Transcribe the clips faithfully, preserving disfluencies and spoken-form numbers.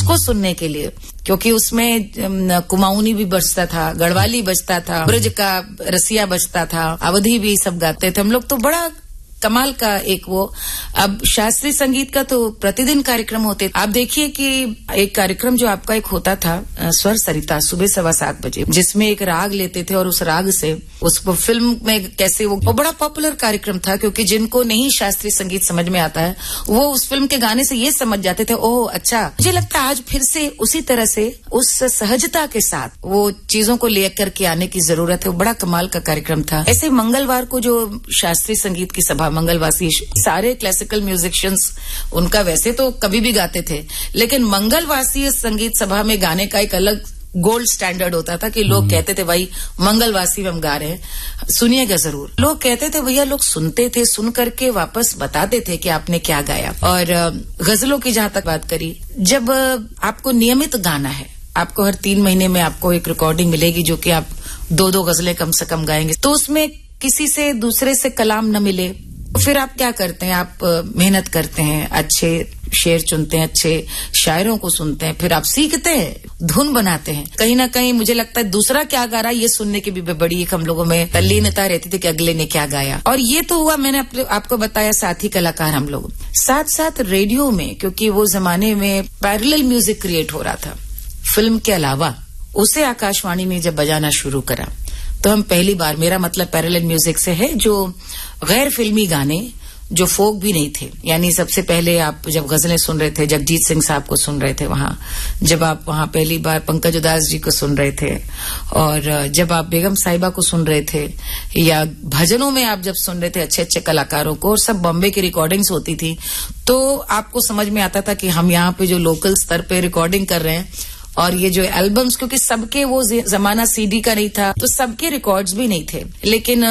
उसको सुनने के लिए, क्योंकि उसमें कुमाऊनी भी बजता था, गढ़वाली बजता था, ब्रज का रसिया बजता था, अवधी भी सब गाते थे हम लोग, तो बड़ा कमाल का एक वो। अब शास्त्रीय संगीत का तो प्रतिदिन कार्यक्रम होते। आप देखिए कि एक कार्यक्रम जो आपका एक होता था स्वर सरिता सुबह सवा सात बजे, जिसमें एक राग लेते थे और उस राग से उस फिल्म में कैसे वो, वो बड़ा पॉपुलर कार्यक्रम था, क्योंकि जिनको नहीं शास्त्रीय संगीत समझ में आता है वो उस फिल्म के गाने से ये समझ जाते थे, ओह अच्छा। मुझे लगता है आज फिर से उसी तरह से उस सहजता के साथ वो चीजों को लेकर के आने की जरूरत है। वो बड़ा कमाल का कार्यक्रम था। ऐसे मंगलवार को जो शास्त्रीय संगीत की सभा, मंगलवासी सारे क्लासिकल म्यूजिशियंस उनका वैसे तो कभी भी गाते थे, लेकिन मंगलवासी संगीत सभा में गाने का एक अलग गोल्ड स्टैंडर्ड होता था कि लोग कहते थे भाई मंगलवासी में हम गा रहे हैं, सुनिएगा जरूर। लोग कहते थे भैया, लोग सुनते थे, सुन करके वापस बताते थे कि आपने क्या गाया। और गजलों की जहां तक बात करी, जब आपको नियमित गाना है, आपको हर तीन महीने में आपको एक रिकॉर्डिंग मिलेगी जो कि आप दो दो गजलें कम से कम गाएंगे, तो उसमें किसी से दूसरे से कलाम न मिले, फिर आप क्या करते हैं, आप मेहनत करते हैं, अच्छे शेर चुनते हैं, अच्छे शायरों को सुनते हैं, फिर आप सीखते हैं, धुन बनाते हैं। कहीं ना कहीं मुझे लगता है दूसरा क्या गा रहा है ये सुनने की भी बड़ी एक हम लोगों में तल्लीनता रहती थी कि अगले ने क्या गाया। और ये तो हुआ, मैंने आपको बताया, साथी कलाकार हम लोग। साथ साथ रेडियो में, क्योंकि वो जमाने में पैरेलल म्यूजिक क्रिएट हो रहा था फिल्म के अलावा, उसे आकाशवाणी ने जब बजाना शुरू करा तो हम पहली बार, मेरा मतलब पैरेलल म्यूजिक से है, जो गैर फिल्मी गाने जो फोक भी नहीं थे, यानी सबसे पहले आप जब गजलें सुन रहे थे, जगजीत सिंह साहब को सुन रहे थे वहां, जब आप वहां पहली बार पंकज उदास जी को सुन रहे थे, और जब आप बेगम साहिबा को सुन रहे थे, या भजनों में आप जब सुन रहे थे अच्छे अच्छे कलाकारों को, और सब बॉम्बे की रिकॉर्डिंग्स होती थी, तो आपको समझ में आता था कि हम यहाँ पे जो लोकल स्तर पे रिकॉर्डिंग कर रहे हैं, और ये जो एल्बम्स, क्योंकि सबके वो जमाना सीडी का नहीं था, तो सबके रिकॉर्ड्स भी नहीं थे, लेकिन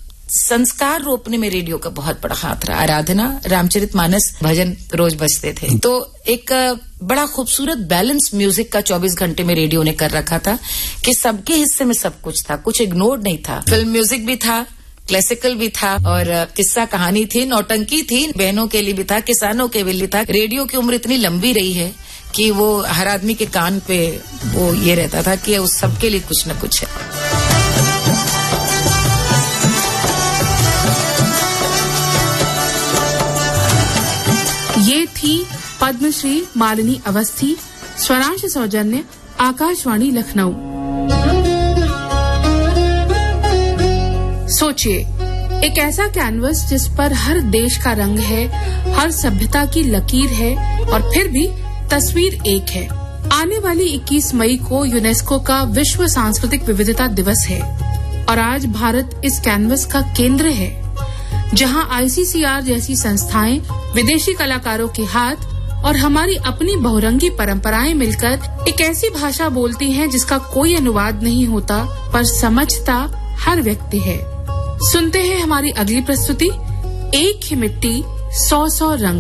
संस्कार रोपने में रेडियो का बहुत बड़ा हाथ रहा। आराधना, रामचरितमानस भजन रोज बजते थे, तो एक बड़ा खूबसूरत बैलेंस म्यूजिक का चौबीस घंटे में रेडियो ने कर रखा था कि सबके हिस्से में सब कुछ था, कुछ इग्नोर्ड नहीं था। फिल्म म्यूजिक भी था, क्लासिकल भी था, और किस्सा कहानी थी, नौटंकी थी, बहनों के लिए भी था, किसानों के लिए था। रेडियो की उम्र इतनी लंबी रही है कि वो हर आदमी के कान पे वो ये रहता था कि उस सबके लिए कुछ न कुछ है। ये थी पद्मश्री मालिनी अवस्थी, स्वरांश सौजन्य, आकाशवाणी लखनऊ। सोचिए, एक ऐसा कैनवस जिस पर हर देश का रंग है, हर सभ्यता की लकीर है, और फिर भी तस्वीर एक है। आने वाली इक्कीस मई को यूनेस्को का विश्व सांस्कृतिक विविधता दिवस है, और आज भारत इस कैनवस का केंद्र है, जहां आईसीसीआर जैसी संस्थाएं, विदेशी कलाकारों के हाथ और हमारी अपनी बहुरंगी परंपराएं मिलकर एक ऐसी भाषा बोलती हैं जिसका कोई अनुवाद नहीं होता, पर समझता हर व्यक्ति है। सुनते हैं हमारी अगली प्रस्तुति, एक ही मिट्टी सौ सौ रंग।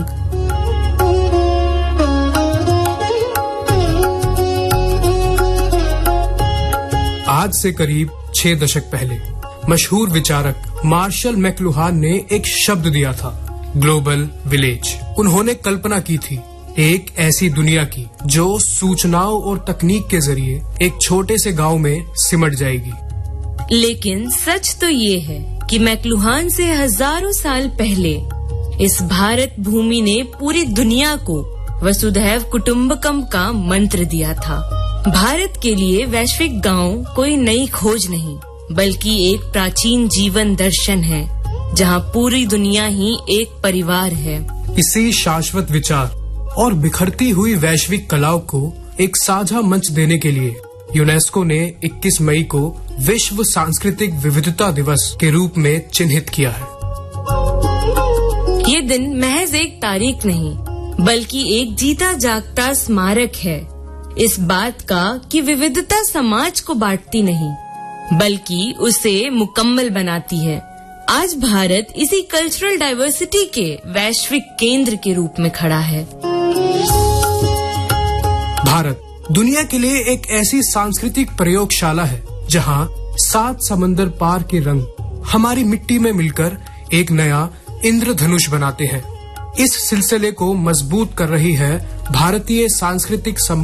आज से करीब छह दशक पहले मशहूर विचारक मार्शल मैक्लुहान ने एक शब्द दिया था, ग्लोबल विलेज। उन्होंने कल्पना की थी एक ऐसी दुनिया की जो सूचनाओं और तकनीक के जरिए एक छोटे से गांव में सिमट जाएगी। लेकिन सच तो ये है कि मैक्लुहान से हजारों साल पहले इस भारत भूमि ने पूरी दुनिया को वसुधैव कुटुम्बकम का मंत्र दिया था। भारत के लिए वैश्विक गांव कोई नई खोज नहीं, बल्कि एक प्राचीन जीवन दर्शन है, जहां पूरी दुनिया ही एक परिवार है। इसी शाश्वत विचार और बिखरती हुई वैश्विक कलाओं को एक साझा मंच देने के लिए यूनेस्को ने इक्कीस मई को विश्व सांस्कृतिक विविधता दिवस के रूप में चिन्हित किया है। ये दिन महज एक तारीख नहीं, बल्कि एक जीता जागता स्मारक है इस बात का कि विविधता समाज को बांटती नहीं, बल्कि उसे मुकम्मल बनाती है। आज भारत इसी कल्चरल डाइवर्सिटी के वैश्विक केंद्र के रूप में खड़ा है। भारत दुनिया के लिए एक ऐसी सांस्कृतिक प्रयोगशाला है जहां सात समंदर पार के रंग हमारी मिट्टी में मिलकर एक नया इंद्रधनुष बनाते हैं। इस सिलसिले को मजबूत कर रही है भारतीय सांस्कृतिक